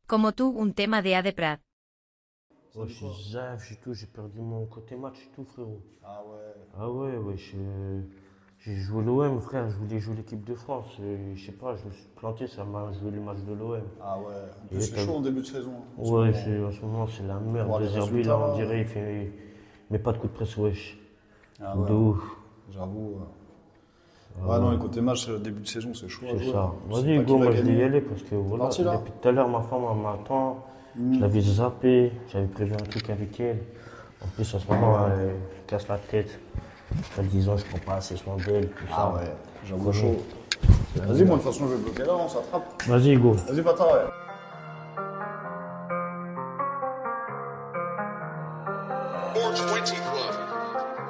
Como tú un tema de A de Prat. Ouais, je suis zaf, j'ai perdu mon côté match et tout, frérot. Ah ouais. Ah ouais, ouais, j'ai joué l'OM, frère, je voulais jouer l'équipe de France. Je sais pas, je me suis planté, ça m'a joué le match de l'OM. Ah ouais. En plus, Et c'est chaud en début de saison. En ce ouais, moment. en ce moment, c'est la merde. Voir les De Zerbi, résultats, là, on là. dirait, il met pas de coup de presse, wesh. Ah De ouais. ouf. J'avoue. Ouais, non, les côtés match, début de saison, c'est chaud à C'est jouer. ça. Je sais Vas-y, pas Hugo, qui va moi je vais y gagner. aller parce que voilà, Parti, là. depuis tout à l'heure, ma femme elle m'attend. Je l'avais zappé, j'avais prévu un truc avec elle. En plus, en ce moment, elle me casse la tête. Elle disant, je prends pas assez soin d'elle, tout Ah ça. ouais, j'avoue chaud. Vas-y, moi, de toute façon, je vais bloquer là, on s'attrape. Vas-y, Hugo. Vas-y, Pata, ouais.